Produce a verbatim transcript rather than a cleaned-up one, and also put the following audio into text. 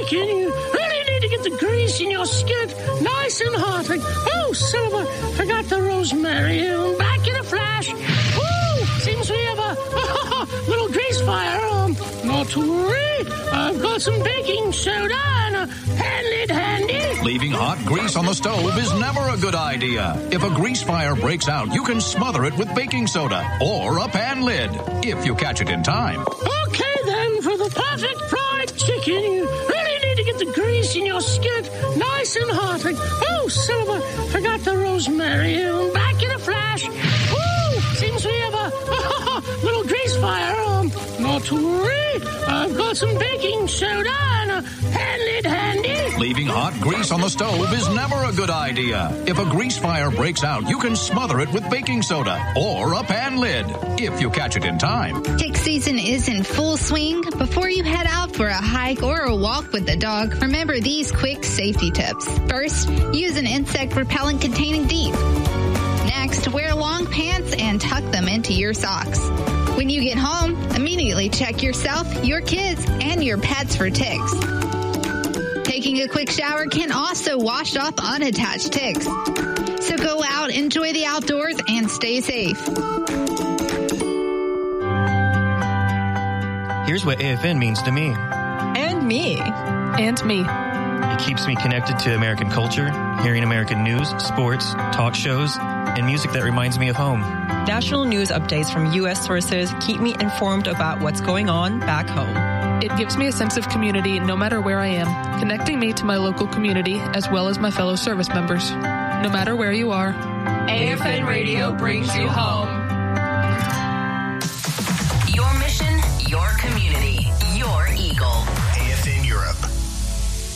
chicken. You really need to get the grease in your skillet nice and hot. Like, oh, Silver, forgot the rosemary. Back in a flash. Woo! Seems we have a little grease fire. Um, not to worry. I've got some baking soda and a pan lid handy. Leaving hot grease on the stove is never a good idea. If a grease fire breaks out, you can smother it with baking soda or a pan lid, if you catch it in time. Okay, then, for the perfect fried chicken, you really need to get the grease in your skillet nice and hot. Like, oh, Silver, forgot the rosemary. Back in a flash. Woo! Seems we have a little grease fire. Um, not to worry. I've got some baking soda and a pan lid handy. Leaving hot grease on the stove is never a good idea. If a grease fire breaks out, you can smother it with baking soda or a pan lid, if you catch it in time. Tick season is in full swing. Before you head out for a hike or a walk with the dog, remember these quick safety tips. First, use an insect repellent containing DEEP. Next, wear long pants and tuck them into your socks. When you get home, immediately check yourself, your kids, and your pets for ticks. Taking a quick shower can also wash off unattached ticks. So go out, enjoy the outdoors, and stay safe. Here's what A F N means to me. And me. And me. It keeps me connected to American culture, hearing American news, sports, talk shows, and music that reminds me of home. National news updates from U S sources keep me informed about what's going on back home. It gives me a sense of community no matter where I am, connecting me to my local community as well as my fellow service members. No matter where you are, A F N Radio brings you home.